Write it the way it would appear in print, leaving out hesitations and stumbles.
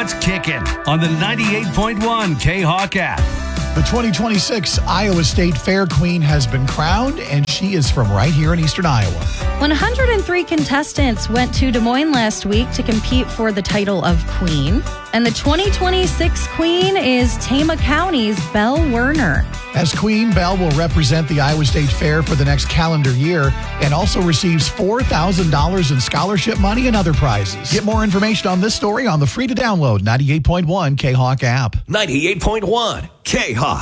what's kicking on the 98.1 K-Hawk app. The 2026 Iowa State Fair Queen has been crowned, and she is from right here in eastern Iowa. 103 contestants went to Des Moines last week to compete for the title of Queen. And the 2026 Queen is Tama County's Belle Werner. As Queen, Belle will represent the Iowa State Fair for the next calendar year and also receives $4,000 in scholarship money and other prizes. Get more information on this story on the free-to-download 98.1 K-Hawk app. 98.1 K-Hawk.